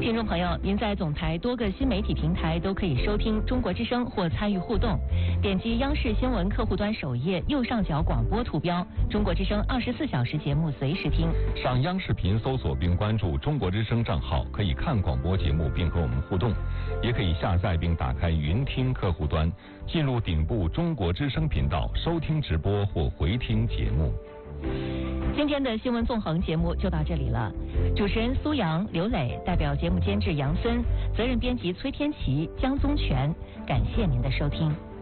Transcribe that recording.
听众朋友，您在总台多个新媒体平台都可以收听中国之声或参与互动。点击央视新闻客户端首页右上角广播图标，中国之声24小时节目随时听。 上央视频搜索并关注中国之声账号，可以看广播节目并和我们互动，也可以下载并打开云听客户端，进入顶部中国之声频道收听直播或回听节目。 今天的新闻纵横节目就到这里了，主持人苏阳、刘磊，代表节目监制杨森，责任编辑崔天琪、江宗全，感谢您的收听。